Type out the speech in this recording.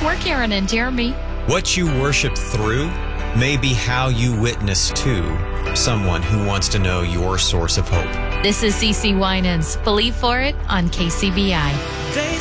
work, Aaron and Jeremy. What you worship through may be how you witness to someone who wants to know your source of hope. This is CeCe Winans. Believe for it on KCBI.